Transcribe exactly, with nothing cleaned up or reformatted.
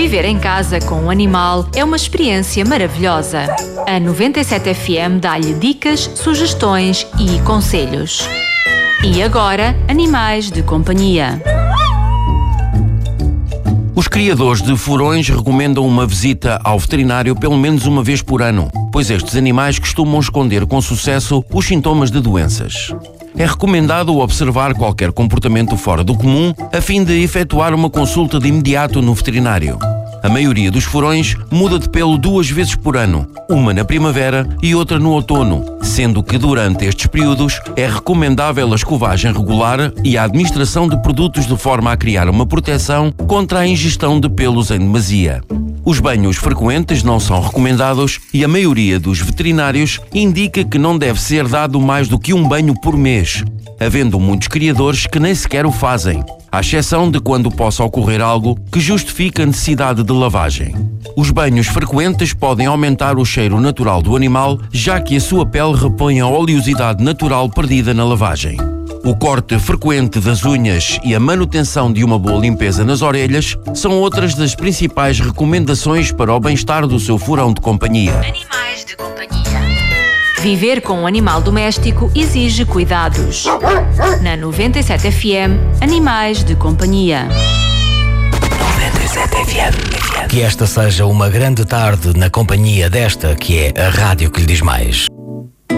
Viver em casa com um animal é uma experiência maravilhosa. A noventa e sete F M dá-lhe dicas, sugestões e conselhos. E agora, animais de companhia. Os criadores de furões recomendam uma visita ao veterinário pelo menos uma vez por ano, pois estes animais costumam esconder com sucesso os sintomas de doenças. É recomendado observar qualquer comportamento fora do comum a fim de efetuar uma consulta de imediato no veterinário. A maioria dos furões muda de pelo duas vezes por ano, uma na primavera e outra no outono, sendo que durante estes períodos é recomendável a escovagem regular e a administração de produtos de forma a criar uma proteção contra a ingestão de pelos em demasia. Os banhos frequentes não são recomendados e a maioria dos veterinários indica que não deve ser dado mais do que um banho por mês, havendo muitos criadores que nem sequer o fazem, à exceção de quando possa ocorrer algo que justifique a necessidade de lavagem. Os banhos frequentes podem aumentar o cheiro natural do animal, já que a sua pele repõe a oleosidade natural perdida na lavagem. O corte frequente das unhas e a manutenção de uma boa limpeza nas orelhas são outras das principais recomendações para o bem-estar do seu furão de companhia. Animais de companhia. Viver com um animal doméstico exige cuidados. Na noventa e sete F M, Animais de Companhia. noventa e sete F M. Que esta seja uma grande tarde na companhia desta que é a rádio que lhe diz mais.